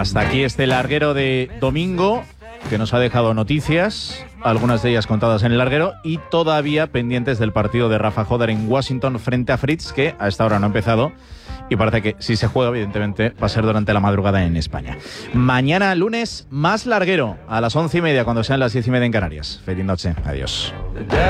hasta aquí este larguero de domingo, que nos ha dejado noticias, algunas de ellas contadas en el larguero, y todavía pendientes del partido de Rafa Joder en Washington frente a Fritz, que a esta hora no ha empezado, y parece que si se juega, evidentemente, va a ser durante la madrugada en España. Mañana, lunes, más larguero, a las 11:30, cuando sean las 10:30 en Canarias. Feliz noche. Adiós.